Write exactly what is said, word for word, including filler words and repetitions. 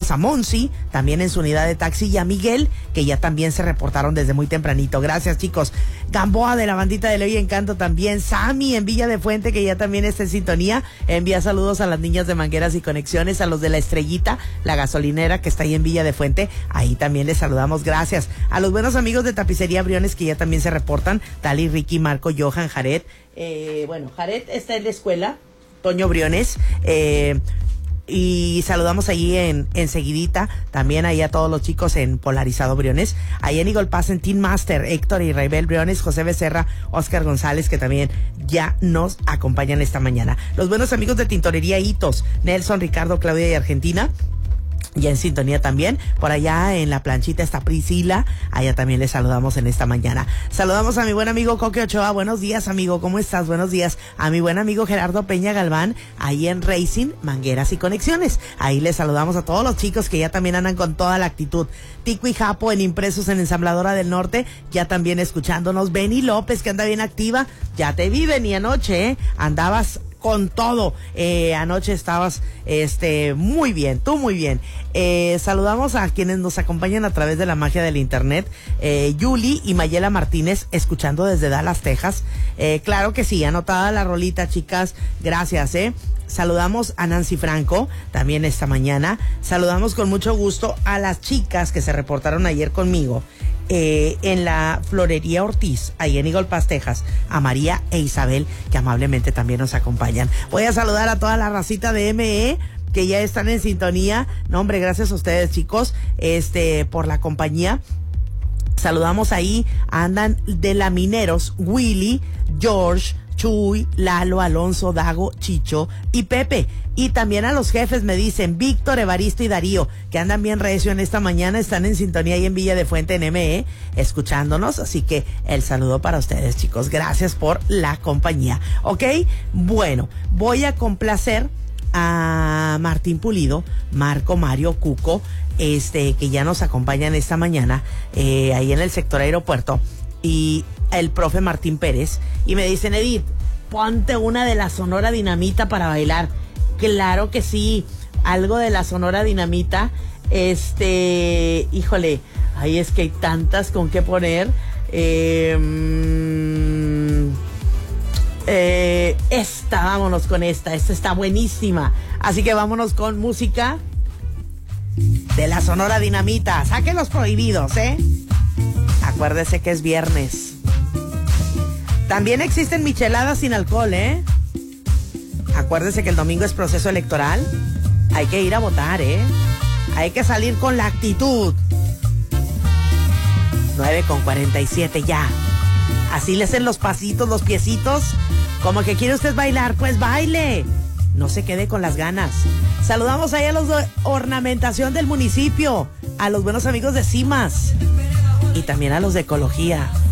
Saludamos a Monsi, también en su unidad de taxi, y a Miguel, que ya también se reportaron desde muy tempranito. Gracias, chicos. Gamboa de la bandita de Ley Encanto también. Sammy en Villa de Fuente, que ya también está en sintonía. Envía saludos a las niñas de Mangueras y Conexiones, a los de La Estrellita, la gasolinera que está ahí en Villa de Fuente. Ahí también les saludamos. Gracias. A los buenos amigos de Tapicería Briones, que ya también se reportan. Tali, Ricky, Marco, Johan, Jared. Eh, bueno, Jared está en la escuela. Toño Briones. Eh... Y saludamos allí en, en seguidita, también ahí a todos los chicos en Polarizado Briones, ahí en Eagle Pass, en Team Master, Héctor y Raibel Briones, José Becerra, Oscar González, que también ya nos acompañan esta mañana. Los buenos amigos de Tintorería Hitos, Nelson, Ricardo, Claudia y Argentina, ya en sintonía también. Por allá en la planchita está Priscila, allá también les saludamos en esta mañana. Saludamos a mi buen amigo Coque Ochoa. Buenos días, amigo, ¿cómo estás? Buenos días. A mi buen amigo Gerardo Peña Galván, ahí en Racing, Mangueras y Conexiones. Ahí les saludamos a todos los chicos que ya también andan con toda la actitud. Tico y Japo en Impresos en Ensambladora del Norte, ya también escuchándonos. Beni López, que anda bien activa. Ya te vi, Beni, anoche, ¿eh? Andabas con todo. Eh, anoche estabas este muy bien, tú muy bien. Eh, saludamos a quienes nos acompañan a través de la magia del internet. Eh, Yuli y Mayela Martínez, escuchando desde Dallas, Texas. Eh, claro que sí, anotada la rolita, chicas. Gracias, eh. Saludamos a Nancy Franco, también esta mañana. Saludamos con mucho gusto a las chicas que se reportaron ayer conmigo eh, en la Florería Ortiz, ahí en Eagle Pass, Texas, a María e Isabel, que amablemente también nos acompañan. Voy a saludar a toda la racita de M E, que ya están en sintonía. No, hombre, gracias a ustedes, chicos, este, por la compañía. Saludamos ahí, andan de la Mineros, Willy, George, Chuy, Lalo, Alonso, Dago, Chicho y Pepe. Y también a los jefes me dicen Víctor, Evaristo y Darío, que andan bien recio en esta mañana, están en sintonía ahí en Villa de Fuente en M E, escuchándonos. Así que el saludo para ustedes, chicos. Gracias por la compañía. ¿Ok? Bueno, voy a complacer a Martín Pulido, Marco, Mario, Cuco, este, que ya nos acompañan esta mañana, eh, ahí en el sector aeropuerto, y el profe Martín Pérez, y me dicen, Edith, ponte una de la Sonora Dinamita para bailar. Claro que sí, algo de la Sonora Dinamita. Este, híjole, ahí es que hay tantas con qué poner. Eh, eh, esta, vámonos con esta, esta está buenísima. Así que vámonos con música de la Sonora Dinamita. Saquen los prohibidos, ¿eh? Acuérdese que es viernes. También existen micheladas sin alcohol, ¿eh? Acuérdese que el domingo es proceso electoral. Hay que ir a votar, ¿eh? Hay que salir con la actitud. nueve con cuarenta y siete ya. Así le hacen los pasitos, los piecitos. Como que quiere usted bailar, pues baile. No se quede con las ganas. Saludamos ahí a los de ornamentación del municipio, a los buenos amigos de CIMAS y también a los de ecología.